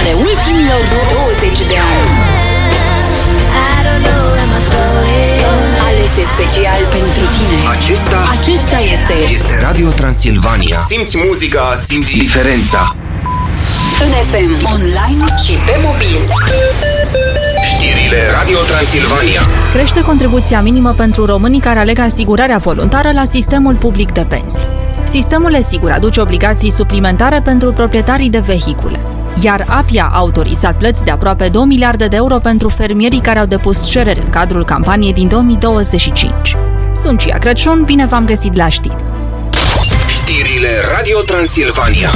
ale ultimilor 20 de ani. Alese special pentru tine. Acesta este Radio Transilvania. Simți muzica, simți diferența. în FM, online și pe mobil. Știrile Radio Transilvania. Crește contribuția minimă pentru românii care aleg asigurarea voluntară la sistemul public de pensii. Sistemul e-sigur aduce obligații suplimentare pentru proprietarii de vehicule. Iar API a autorizat plăți de aproape 2 miliarde de euro pentru fermierii care au depus cereri în cadrul campaniei din 2025. Sunt Cia Crăciun, bine v-am găsit la știri. Știrile Radio Transilvania.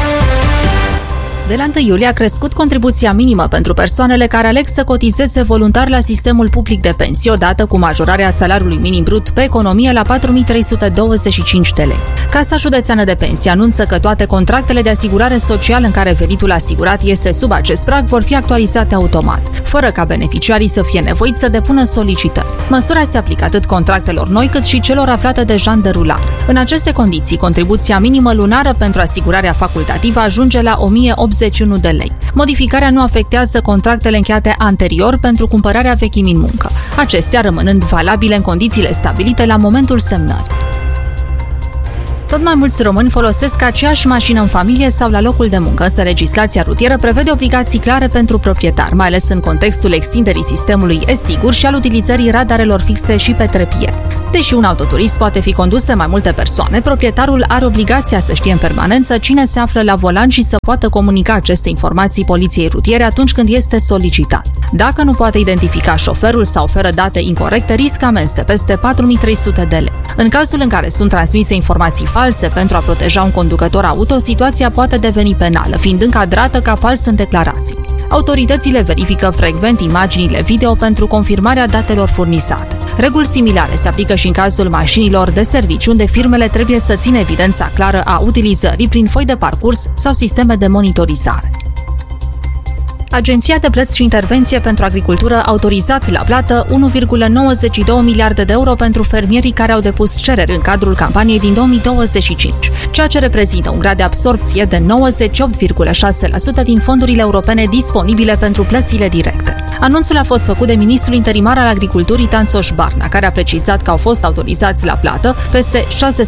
De la 1 iulie a crescut contribuția minimă pentru persoanele care aleg să cotizeze voluntar la sistemul public de pensii, odată cu majorarea salariului minim brut pe economie la 4.325 de lei. Casa Județeană de Pensii anunță că toate contractele de asigurare socială în care venitul asigurat este sub acest prag vor fi actualizate automat, fără ca beneficiarii să fie nevoiți să depună solicitări. Măsura se aplică atât contractelor noi cât și celor aflate deja în derulare. În aceste condiții, contribuția minimă lunară pentru asigurarea facultativă ajunge la 1.081 de lei. Modificarea nu afectează contractele încheiate anterior pentru cumpărarea vechimii în muncă, acestea rămânând valabile în condițiile stabilite la momentul semnării. Tot mai mulți români folosesc aceeași mașină în familie sau la locul de muncă, însă legislația rutieră prevede obligații clare pentru proprietar, mai ales în contextul extinderii sistemului e-sigur și al utilizării radarelor fixe și pe trepied. Deși un autoturism poate fi condus de mai multe persoane, proprietarul are obligația să știe în permanență cine se află la volan și să poată comunica aceste informații poliției rutiere atunci când este solicitat. Dacă nu poate identifica șoferul sau oferă date incorecte, riscă amenzi de peste 4.300 de lei. În cazul în care sunt transmise informații false pentru a proteja un conducător auto, situația poate deveni penală, fiind încadrată ca fals în declarații. Autoritățile verifică frecvent imaginile video pentru confirmarea datelor furnizate. Reguli similare se aplică și în cazul mașinilor de serviciu, unde firmele trebuie să țină evidența clară a utilizării prin foi de parcurs sau sisteme de monitorizare. Agenția de Plăți și Intervenție pentru Agricultură a autorizat la plată 1,92 miliarde de euro pentru fermierii care au depus cereri în cadrul campaniei din 2025, ceea ce reprezintă un grad de absorbție de 98,6% din fondurile europene disponibile pentru plățile directe. Anunțul a fost făcut de ministrul interimar al Agriculturii Tanțoș Barna, care a precizat că au fost autorizați la plată peste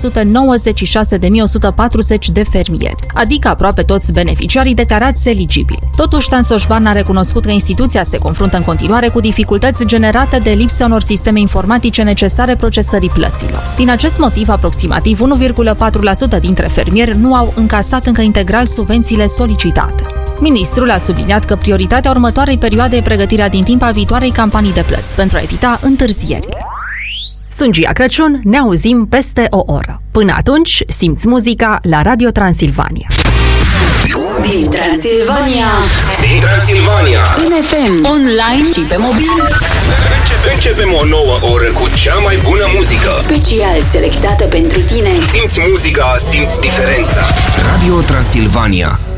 696.140 de fermieri, adică aproape toți beneficiarii declarați eligibili. Totuși, Tanțoș Barna a recunoscut că instituția se confruntă în continuare cu dificultăți generate de lipsa unor sisteme informatice necesare procesării plăților. Din acest motiv, aproximativ 1,4% dintre fermieri nu au încasat încă integral subvențiile solicitate. Ministrul a subliniat că prioritatea următoarei perioade e pregătirea din timp a viitoarei campanii de plăți pentru a evita întârzierile. Sunt Cia Crăciun, ne auzim peste o oră. Până atunci, simți muzica la Radio Transilvania. Din Transilvania. În FM, online și pe mobil. Începem o nouă oră cu cea mai bună muzică. Special selectată pentru tine. Simți muzica, simți diferența. Radio Transilvania.